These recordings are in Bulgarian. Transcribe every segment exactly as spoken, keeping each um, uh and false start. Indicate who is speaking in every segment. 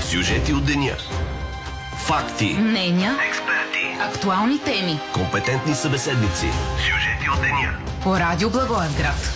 Speaker 1: Сюжети от деня. Факти.
Speaker 2: Мнения.
Speaker 1: Експерти.
Speaker 2: Актуални теми.
Speaker 1: Компетентни събеседници. Сюжети от деня.
Speaker 2: По Радио Благоевград.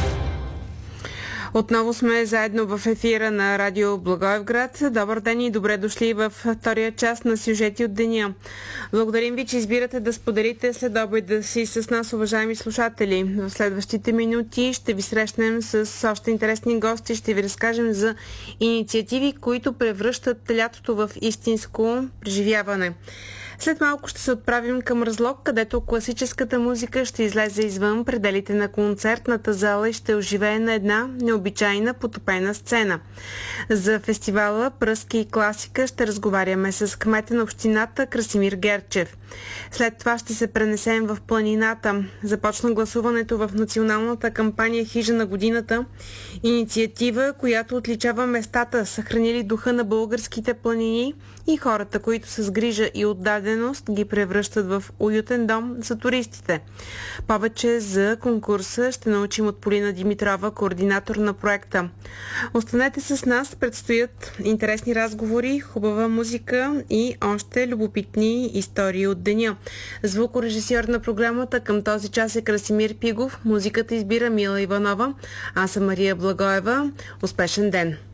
Speaker 3: Отново сме заедно в ефира на Радио Благоевград. Добър ден и добре дошли в втория част на Сюжети от деня. Благодарим ви, че избирате да споделите след обеда си с нас, уважаеми слушатели. В следващите минути ще ви срещнем с още интересни гости. Ще ви разкажем за инициативи, които превръщат лятото в истинско преживяване. След малко ще се отправим към Разлог, където класическата музика ще излезе извън пределите на концертната зала и ще оживее на една необичайна потопена сцена. За фестивала Пръски и класика ще разговаряме с кмета на общината Красимир Герчев. След това ще се пренесем в планината. Започна гласуването в националната кампания Хижа на годината, инициатива, която отличава местата, съхранили духа на българските планини и хората, които с грижа и отдаденост ги превръщат в уютен дом за туристите. Повече за конкурса ще научим от Полина Димитрова, координатор на проекта. Останете с нас, предстоят интересни разговори, хубава музика и още любопитни истории от деня. Звукорежисьор на програмата към този час е Красимир Пигов, музиката избира Мила Иванова, аз съм Мария Благоева. Успешен ден!